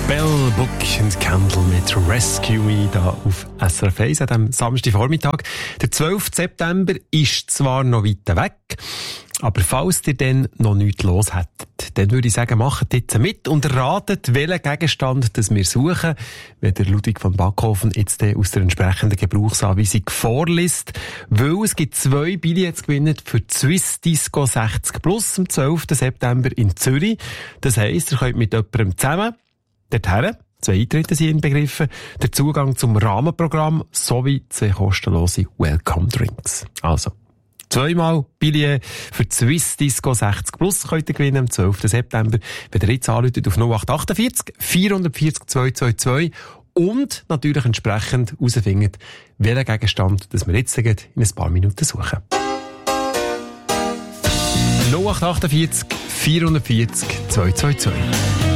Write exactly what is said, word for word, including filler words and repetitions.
Bell, Book and Candle mit Rescue Me da auf S R F eins an diesem Samstagvormittag. Der zwölfte September ist zwar noch weit weg, aber falls ihr dann noch nichts los hättet, dann würde ich sagen, macht jetzt mit und ratet, welchen Gegenstand das wir suchen, wenn der Ludwig von Backhofen jetzt aus der entsprechenden Gebrauchsanweisung vorliest. Weil es gibt zwei Billets zu gewinnen für die Swiss Disco sechzig plus am zwölften September in Zürich. Das heisst, ihr könnt mit jemandem zusammen dorthin, zwei Eintritte sind inbegriffen, der Zugang zum Rahmenprogramm sowie zwei kostenlose Welcome Drinks. Also, zweimal Billett für die Swiss Disco sechzig plus könnt ihr gewinnen am zwölften September, wenn ihr jetzt anruft auf null acht achtundvierzig vierundvierzig zweihundertzweiundzwanzig und natürlich entsprechend herausfindet, welchen Gegenstand das wir jetzt in ein paar Minuten suchen. null acht achtundvierzig vierundvierzig zweihundertzweiundzwanzig